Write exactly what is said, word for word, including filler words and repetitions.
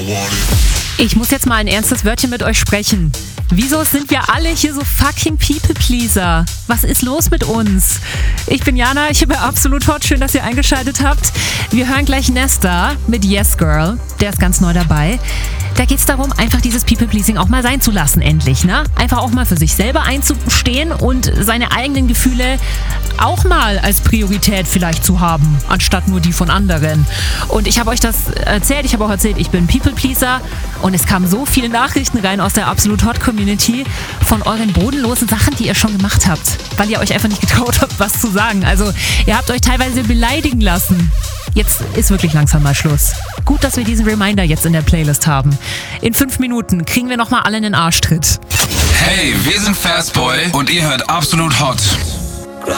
Ich muss jetzt mal ein ernstes Wörtchen mit euch sprechen. Wieso sind wir alle hier so fucking People-Pleaser? Was ist los mit uns? Ich bin Jana, ich bin absolut hot. Schön, dass ihr eingeschaltet habt. Wir hören gleich Nesta mit Yes Girl. Der ist ganz neu dabei. Da geht es darum, einfach dieses People-Pleasing auch mal sein zu lassen, endlich. Ne? Einfach auch mal für sich selber einzustehen und seine eigenen Gefühle auch mal als Priorität vielleicht zu haben, anstatt nur die von anderen. Und ich habe euch das erzählt, ich habe auch erzählt, ich bin People-Pleaser und es kamen so viele Nachrichten rein aus der Absolut Hot Community von euren bodenlosen Sachen, die ihr schon gemacht habt, weil ihr euch einfach nicht getraut habt, was zu sagen. Also ihr habt euch teilweise beleidigen lassen. Jetzt ist wirklich langsam mal Schluss. Gut, dass wir diesen Reminder jetzt in der Playlist haben. In fünf Minuten kriegen wir nochmal alle einen Arschtritt. Hey, wir sind Fastboy und ihr hört Absolut Hot.